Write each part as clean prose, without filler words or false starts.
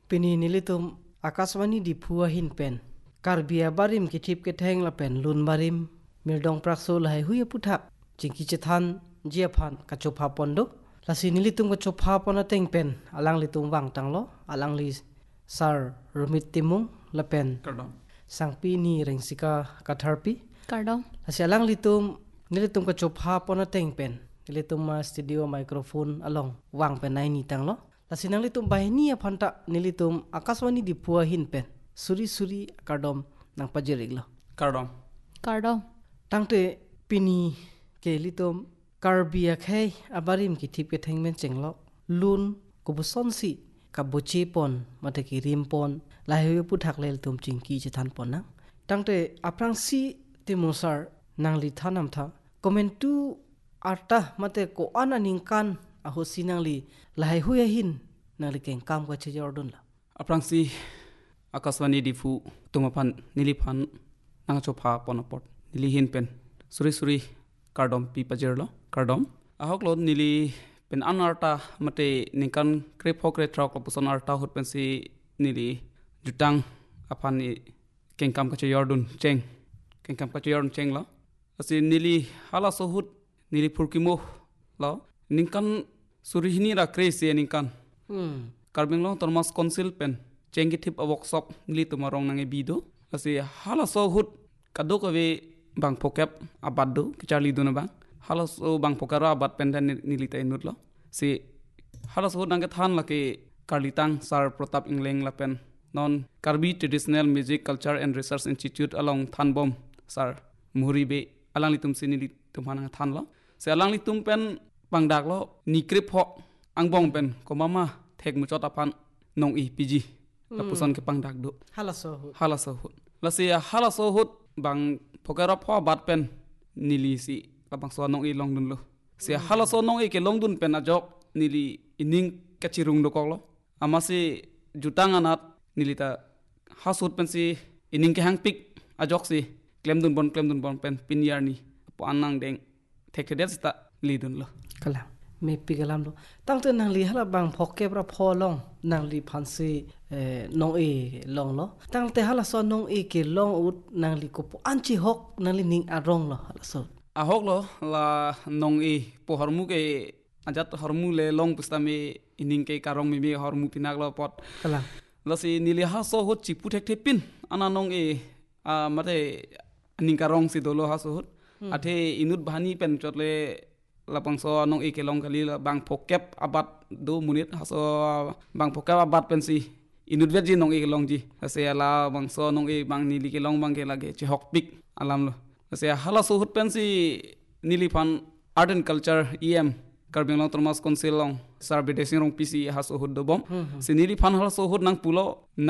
Pini nilitum akaswani di phua hin pen. Karbia barim kitip keteng la pen lun barim. Mirdong prakso lahai huya puthak. Jingki cethan jiaphan kachopha pondo. Lasi nilitum kachopha pona teng pen. Alang litum wang tanglo. Alang li sar rumit timung la pen. Kardom. Sang pini rengsika katharpi. Kardom. Lasi alang litum nilitum kachopha pona teng pen. Nilitum studio microphone along wang pen nai ni tanglo. Lasi nang litum bahini phanta nilitum akaswani di phua hin pen. Suri kardom nang pajeriglo. Kardom. Kardom. Tangte pini ke litum karbia khai abarim ki thip ke thengmen chenglo. Lun kubuson si kaboche pon mate ki rim pon lahe puthak lel tum chingki chethan pon nang. Tangte aprang si timosar nang li thanam tha. Komentu arta mate ko ana ningkan aho sinang li lahai huya hin nang li keng kam ka che Jordan la. Aprangsi akaswani difu tumapan niliphan nang chopha ponapot nilihin pen suri kardom pi pajerlo kardom ahoklo nili pen anarta mate ninkan krepokre trauk puson arta hut pensi nili jutang apani kengkam ka che Jordan cheng kengkam ka che Jordan cheng la asi nili hala sohut nili purkimo la ninkan surihini ra krese ninkan Karbinglo Thomas Council pen chengi tip a workshop nili tumarong nange bido asi hala so hut kadok ave bang pokep abaddo kichali duna bang hala so bang pokaro abad pen dan nili ta inut lo si hala so nange than lake karlitang sar protap ingleng la pen non Karbi Traditional Music Culture and Research Institute along thanbom sar muhribe alang litum sinili tumhana than lo se alang litum pen pangdak lo nikrip ho angbong pen komama thek muchot apan nong I piji la puson ke pangdak do Hala so hut. lasi hala so hut bang pokara pho bat pen nili si la bang so nong I long dun lo si hala so nong I ke long dun pen ajok nili ining kachirung do koklo amasi jutang anat nili ta hasut pen si ining ke hang pik ajok si klem dun bon pen pinyar ni po anang deng thek det sta li dun lo Kalam me pigalam lo tangte nang li hala bang phoke pra pho long nang li phansi nong e long lo tangte hala so nong e ke long ut nang li ko po anchi hok nang li ning arong lo hala so ahok lo la nong I po hormu ke ajat hormu le long pustame ining ke karong mi hormu pinak lo pot kalam lasi nili ha so hot chipu thek thepin ana nong E mate aning karong si dolo ha so hot athe inut bhani pen chotle lapang so nong I ke long kali la bang phokep abat do munit ha so bang phokep abat pen si inut veji nong I ke long ji ase ala bang so nong I bang nili ke long bang ke lage che hok pik alam lo ase hala so hot pen si nili phan art and culture em Karbinglo Thomas Council long sarbe desing rong pc ha so hot do bom si nili phan hala so hot nang pulo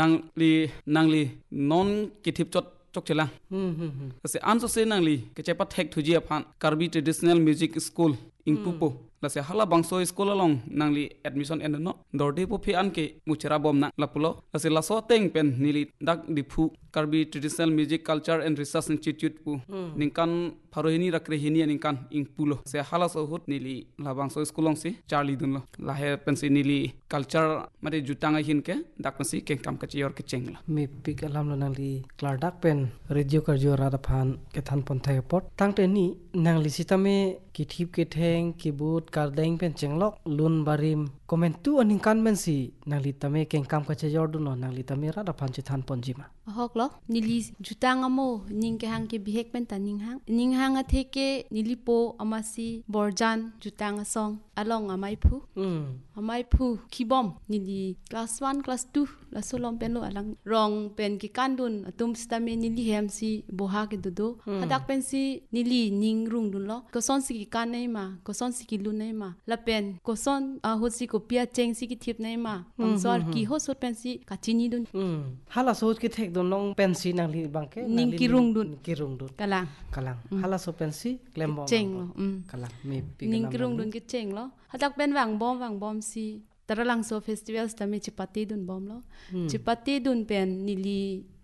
nang li non kitip chot chok chela ase anso se nangli ke chepa thek thuji aphan Karbi Traditional Music School ingpupo lase hala bangso school along nangli admission and no dorde po phi an ke muchera bom na lapulo lase laso teng pen nili dak diphu Karbi Traditional Music Culture and Research Institute pu ningkan pharohini rakre hini ningkan ingpulo se hala so hut nili labangso school ong si charli dunlo lahe pen si nili culture mate jutanga hin ke dak pen si ke kam ka chior ke chengla me pigalam lo nang li klardak pen radio karjo rada phan ke than pon thai pot tangte ni nang li sitame ki thip ke theng ki but kardeng pen chenglok lun barim komentu aning kan men si nang li tame keng kam ka che Jordan no nang li tame rada phan che than pon jima Ahok lo nili jutang amo ning ke hang ke bihek pen ta ning hang a theke nili po amasi borjan jutang a song along amai phu kibom nili class 1 class 2 la solom pen lo alang rong pen ki kandun atum stame nili hem si boha ke dodo hadak pen si nili ning rung dun lo ko son si ki kan nei ma ko son si ki lu nei ma la pen ko son a ho si ko pia cheng si ki thip nei ma pangsor ki ho so pen si ka chini dun hala so ki thek don long pen si nang li bangke ning ki rung dun kalang hala so pen si klem bom cheng lo kalang me ning pigalam ki rung dun ki cheng lo hadak pen wang bom si taralang so festivals tami chipati dun bom lo chipati dun pen nili